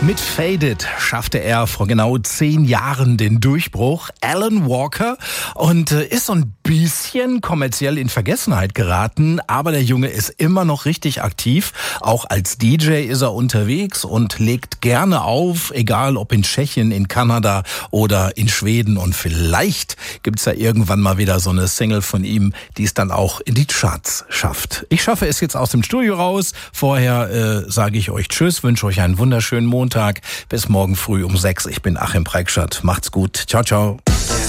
Mit Faded schaffte er vor genau 10 Jahren den Durchbruch. Alan Walker und ist so ein bisschen kommerziell in Vergessenheit geraten, aber der Junge ist immer noch richtig aktiv. Auch als DJ ist er unterwegs und legt gerne auf, egal ob in Tschechien, in Kanada oder in Schweden. Und vielleicht gibt's ja irgendwann mal wieder so eine Single von ihm, die es dann auch in die Charts schafft. Ich schaffe es jetzt aus dem Studio raus. Vorher sage ich euch Tschüss, wünsche euch einen wunderschönen Montag. Bis morgen früh um 6. Ich bin Achim Preikschat. Macht's gut. Ciao, ciao.